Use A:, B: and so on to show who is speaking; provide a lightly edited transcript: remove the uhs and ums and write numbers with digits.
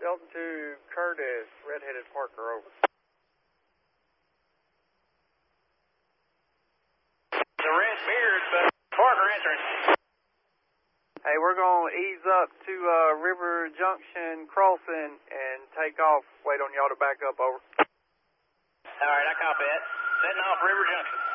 A: Delta 2 Curtis, Red-Headed Parker, over.
B: The red beard, Parker entering.
A: Hey, we're going to ease up to River Junction crossing and take off. Wait on y'all to back up, over.
B: All right, I copy that. Setting off River Junction.